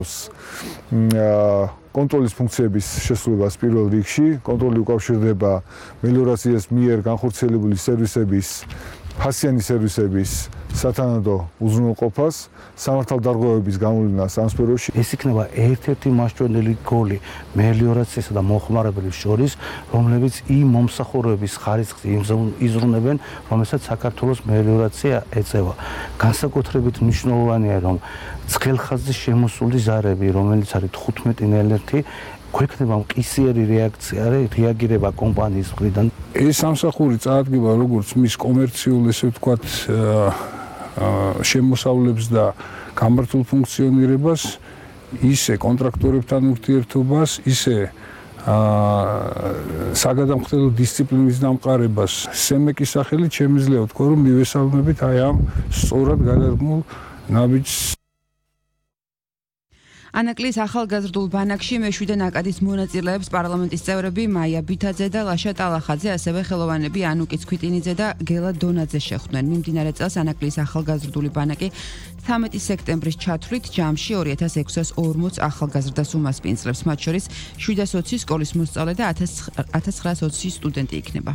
კონტროლის ფუნქციების შესრულებას პირველ რიგში, კონტროლი უკავშირდება მელიორაციას მიერ განხორციელებული სერვისების, ფასიანი სერვისების სათანადო უზრუნველყოფას, სამართალდარღვევების გამოვლენას ამ სფეროში. ეს იქნება ერთ-ერთი მასშტაბებელი გოლი მელიორაციისა და მოხმარებლის შორის, რომლებიც იმ მომსახურების ხარისხს იზრუნებენ, რომელსაც საქართველოს მელიორაცია ეწევა. განსაკუთრებით მნიშვნელოვანია, რომ ცხელხაზის შემოსული ზარები, რომელიც არის 15-ნაირადი, გვექნება მყისიერი რეაგირება კომპანიის მხრიდან. ეს სამსახური წაადგება როგორც მის კომერციულ, ესე ვთქვათ, შემოსავლებს და გამართულ ფუნქციონირებას, ისე კონტრაქტორებთან ურთიერთობას, ისე საგადამხდელო დისციპლინის დამყარებას. სემეკის სახელით შემიძლია ვთქვა, რომ მივესალმებით აი ამ სწორად გადადგმულ ნაბიჯს. ანაკლის ახალგაზრდულ ბანაკში მეშვიდე ნაკადის მონაწილეებს პარლამენტის წევრები მაია ბითაძე და ლაშა ტალახაძე, ასევე ხელოვანები ანუკიც ქვითინიძე და გელა დონაძე შეხვდნენ. მიმდინარე წელს ანაკლის ახალგაზრდული ბანაკი 13 სექტემბრის ჩათვლით ჯამში 2640 ახალგაზრდას უმასპინძლებს, მათ შორის 720 სკოლის მოსწავლე და 1920 სტუდენტი იქნება.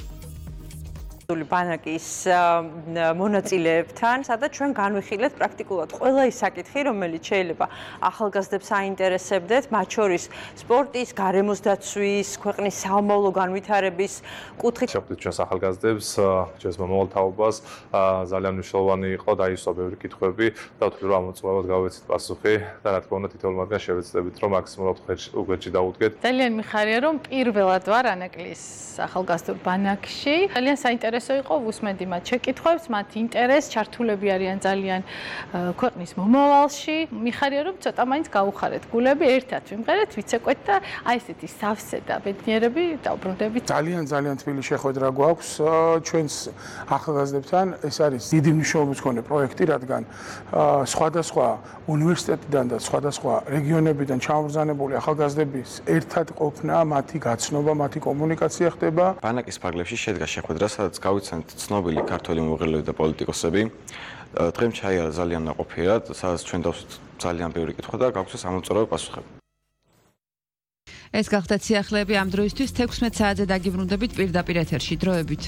ბანაკის მონაწილეებთან, სადაც ჩვენ განვიხილეთ პრაქტიკულად ყველა ის საკითხი, რომელიც შეიძლება ახალგაზრდებს აინტერესებდეთ, მათ შორის სპორტის, გარემოს დაცვის, ქვეყნის საომავლო განვითარების კუთხით. შეხვდით ჩვენს ახალგაზრდებს, ჩვენს მომავალთაობას, ძალიან მნიშვნელოვანი იყო დაისვა ბევრი კითხვები და ვთქვი, რომ ამოწმებად გავეცით პასუხი და რა თქმა უნდა თითოეულ მათგან შევეცდებით, რომ მაქსიმალურად უგვერდში დავუდგეთ. ძალიან მიხარია, რომ პირველად ვარ ანაკლის ახალგაზრდულ ბანაკში. ძალიან საინტერესო იყო უსმენდი მათ შეკითხვებს, მათ ინტერესს, ჩართულები არიან ძალიან ქვეყნის მომავალში. მიხარია, რომ ცოტა მაინც გაუხარეთ გულები, ერთად ვიმღერეთ, ვიცეკვეთ და აი ესეთი სავსე და ბედნიერები დავბრუნდებით. ძალიან თბილი შეხვედრა გვაქვს ჩვენს ახალგაზრდებთან. ეს არის დიდი მნიშვნელობის მქონე პროექტი, რადგან სხვადასხვა უნივერსიტეტიდან და სხვადასხვა რეგიონებიდან ჩამობრძანებული ახალგაზრდების ერთად ყოფნა, მათი გაცნობა, მათი კომუნიკაცია ხდება. ბანაკის ფარგლებში შედგა შეხვედრა, სადაც გავიცანთ ცნობილი ქართველი მოღვაწეები და პოლიტიკოსები. დღემ ჩაიარა ძალიან ნაყოფიერად, სადაც ჩვენ დავსვით ძალიან ბევრი კითხვა და გაგვცეს ამოწურავი პასუხები. ეს გახდათ სიახლეები ამ დროისთვის 16 საათზე დაგიბრუნდებით პირდაპირ ეთერში დროებით.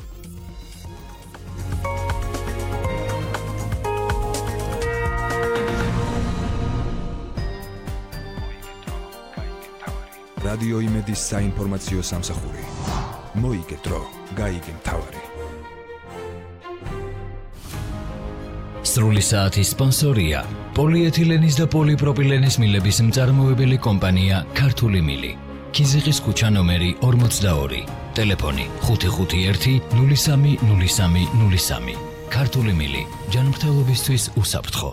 რადიო იმედის საინფორმაციო სამსახური. მოიგე დრო, გაიგე მთავარი. სრული საათის სპონსორია პოლიეთილენის და პოლიპროპილენის მილების მწარმოებელი კომპანია ქართული მილი. ქიზიყის ქუჩა ნომერი 42, ტელეფონი 551 030303. ქართული მილი, ჯანმრთელობისთვის უსაფრთხო.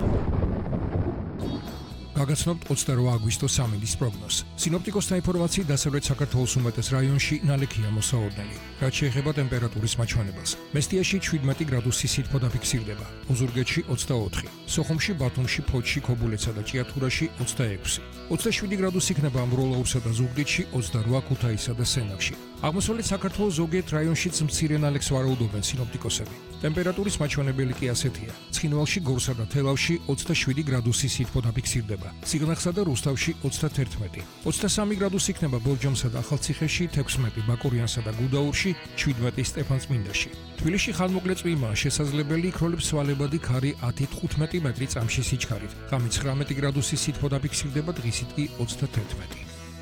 გაგაცნობთ 28 აგვისტოს სამინდის პროგნოზს. სინოპტიკოსთა ინფორმაციით დასავლეთ საქართველოს უმეტეს რაიონში ნალექია მოსაოდნელი. რაც შეეხება ტემპერატურის მაჩვენებელს. მესტიაში 17 გრადუსი სითბო დაფიქსირდება. ოზურგეთში 24, სოხუმში, ბათუმში, ფოთში, ქობულეთსა და ჭიათურაში 26. 27 გრადუსი იქნება ამბროლაურსა და ზუგდიდში, 28 ქუთაისსა და სენაკში. აღმოსავლეთ საქართველოს ზოგიერთ რაიონშიც მცირე ნალექს ვარაუდობენ სინოპტიკოსები. ტემპერატურის მაჩვენებელი კი ასეთია. ცხინვალში, გორსა და თელავში 27 გრადუსი სითბო დაფიქსირდება. სიგნახსა და რუსთავში 31, 23 გრადუსი იქნება ბორჯომსა და ახალციხეში, 16 ბაკურიანსა და გუდაურში, 17 სტეფანწმინდაში. თბილისში ხანმოკლე წვიმაა შესაძლებელი, იქროლებს სვალებადი ქარი 10-15 მეტრი წამში სიჩქარით. ღამით 19 გრადუსი სითბო დაფიქსირდება, დღისით კი 31.